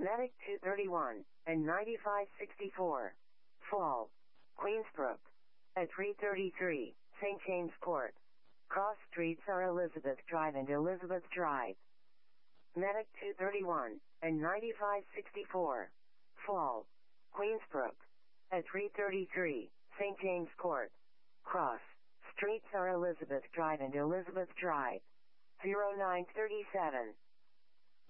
Medic 231 and 9564. Fall. Queensbrook. At 333, St. James Court. Cross streets are Elizabeth Drive and Elizabeth Drive. Medic 231 and 9564. Fall. Queensbrook. At 333, St. James Court. Cross streets are Elizabeth Drive and Elizabeth Drive. 0937.